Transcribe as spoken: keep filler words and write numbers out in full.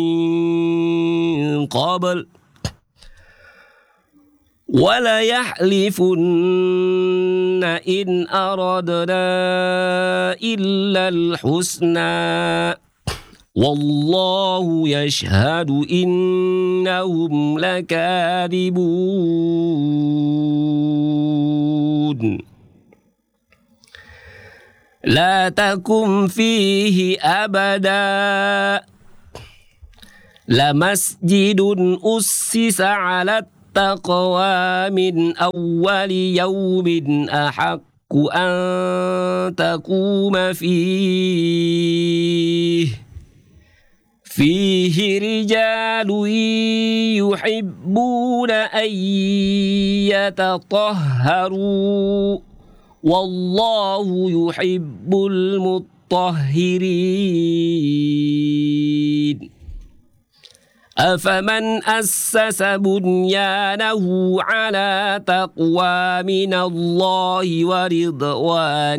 قبل وليحلفن إن أردنا إلا الحسنى والله يشهد إنهم لكاذبون لا تكن فيه أبدا لمسجد أسس على التقوى من أول يوم أحق أن تقوم فيه فيه رجال يحبون أن يتطهروا والله يحب المطهرين أفمن أسس بنيانه على تقوى من الله ورضوان